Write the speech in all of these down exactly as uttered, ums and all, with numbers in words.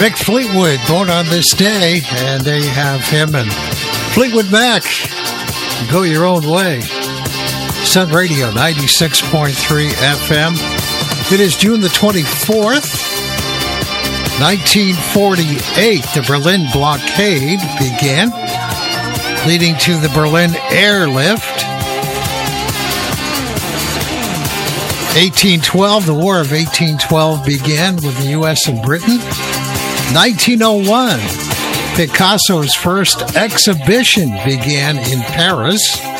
Mick Fleetwood, born on this day, and there you have him and Fleetwood Mac. Go your own way. Sun Radio ninety-six point three F M. It is June the twenty-fourth, nineteen forty-eight. The Berlin blockade began, leading to the Berlin airlift. eighteen twelve, the War of eighteen twelve began with the U S and Britain. nineteen oh one, Picasso's first exhibition began in Paris.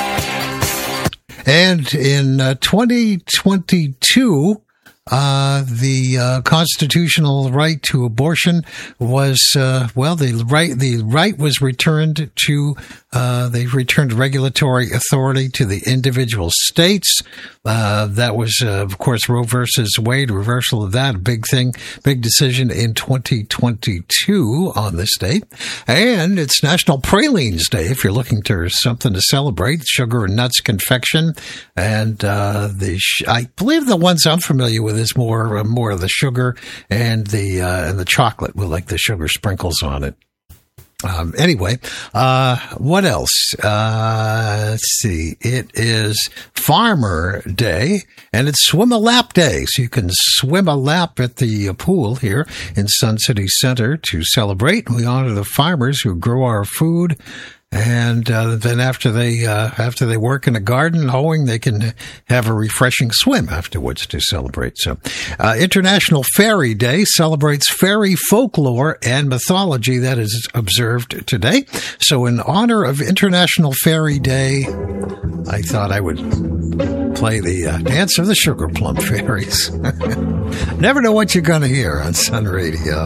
And in uh, twenty twenty-two, uh, the uh, constitutional right to abortion was, uh, well, the right the right was returned to, uh, they returned regulatory authority to the individual states. Uh, that was, uh, of course, Roe versus Wade, reversal of that, a big thing, big decision in twenty twenty-two on this date. And it's National Pralines Day if you're looking for something to celebrate. Sugar and nuts confection. And uh, the sh- I believe the ones I'm familiar with is more uh, more of the sugar and the uh, and the chocolate with like the sugar sprinkles on it. Um, anyway, uh, what else? Uh, let's see. It is Farmer Day, and it's Swim a Lap Day. So you can swim a lap at the pool here in Sun City Center to celebrate. We honor the farmers who grow our food. And uh, then after they uh, after they work in a garden hoeing, they can have a refreshing swim afterwards to celebrate. So, uh, International Fairy Day celebrates fairy folklore and mythology that is observed today. So, in honor of International Fairy Day, I thought I would play the uh, Dance of the Sugar Plum Fairies. Never know what you're going to hear on Sun Radio.